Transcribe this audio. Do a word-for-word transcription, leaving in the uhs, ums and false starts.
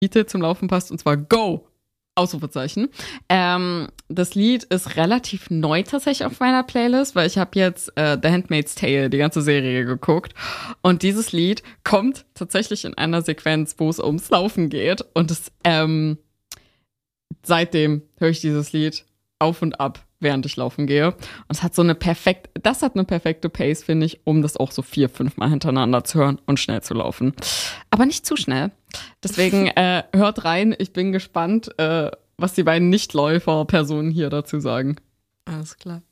Lied zum Laufen passt, und zwar Go! Ausrufezeichen. Ähm, das Lied ist relativ neu tatsächlich auf meiner Playlist, weil ich habe jetzt äh, The Handmaid's Tale, die ganze Serie, geguckt. Und dieses Lied kommt tatsächlich in einer Sequenz, wo es ums Laufen geht. Und es, ähm, seitdem höre ich dieses Lied auf und ab, während ich laufen gehe. Und es hat so eine perfekt, das hat eine perfekte Pace, finde ich, um das auch so vier, fünf Mal hintereinander zu hören und schnell zu laufen. Aber nicht zu schnell. Deswegen äh, hört rein. Ich bin gespannt, äh, was die beiden Nichtläufer-Personen hier dazu sagen. Alles klar.